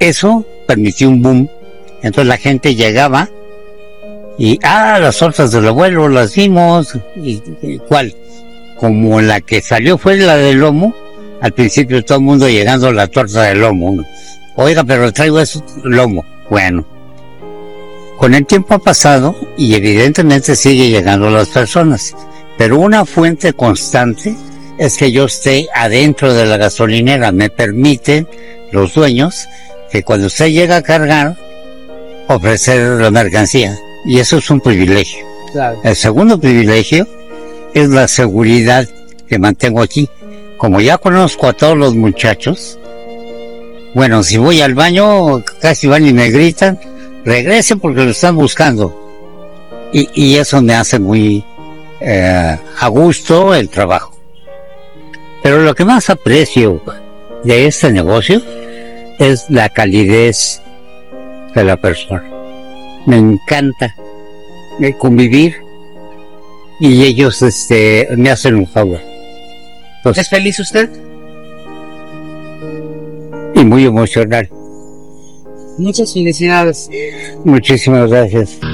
eso permitió un boom. Entonces la gente llegaba y, las tortas del abuelo las vimos. ¿Y cuál? Como la que salió fue la del lomo. Al principio todo el mundo llegando a la torta del lomo, ¿no? Oiga, pero traigo eso, lomo. Bueno, con el tiempo ha pasado y evidentemente sigue llegando a las personas, pero una fuente constante es que yo esté adentro de la gasolinera. Me permiten los dueños que cuando usted llega a cargar, ofrecer la mercancía, y eso es un privilegio. Claro. El segundo privilegio es la seguridad que mantengo aquí. Como ya conozco a todos los muchachos, bueno, si voy al baño, casi van y me gritan, regresen porque lo están buscando. Y eso me hace muy a gusto el trabajo. Pero lo que más aprecio de este negocio es la calidez de la persona. Me encanta convivir y ellos me hacen un favor. Entonces, ¿Es feliz usted? y muy emocional. Muchas felicidades. Muchísimas gracias.